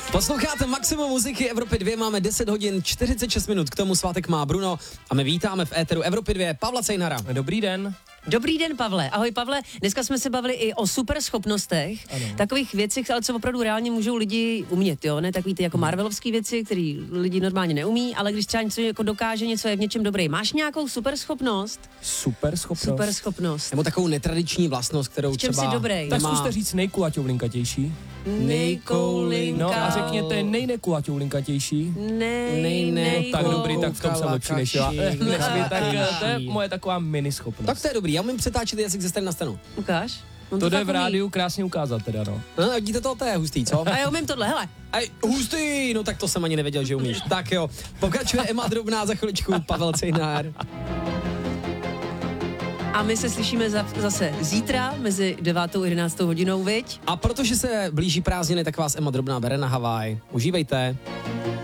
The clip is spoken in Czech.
Posloucháte Maximum muziky Evropy 2, máme 10 hodin 46 minut, k tomu svátek má Bruno a my vítáme v éteru Evropy 2 Pavla Cejnara. Dobrý den. Dobrý den, Pavle. Ahoj, Pavle. Dneska jsme se bavili i o superschopnostech, takových věcech, ale co opravdu reálně můžou lidi umět, jo? Ne takový ty jako marvelovský věci, které lidi normálně neumí, ale když třeba něco jako dokáže, něco je v něčem dobrý. Máš nějakou superschopnost? Superschopnost. Nebo takovou netradiční vlastnost, kterou v čem třeba jsi dobrý? Tak zkuste říct nejkulaťoulinkatější. Nejkoulinka. No a řekněte nejnekulaťoulinkatější. Tak dobrý, tak v tom jsem lepší než já. Tak to je moje taková mini schopnost. Tak to je dobrý, já umím přetáčet jazyk ze strany na stranu. Ukáž. To jde v rádiu krásně ukázat teda, no. No, vidíte to je hustý, co? A já umím tohle, hele. Hustý, no tak to jsem ani nevěděl, že umíš. Tak jo, pokračuje Emma Drobná, za chviličku Pavel Cejnár. A my se slyšíme zase zítra mezi 9. a 11. hodinou, viď? A protože se blíží prázdniny, tak vás Emma Drobná bere na Havaj. Užívejte.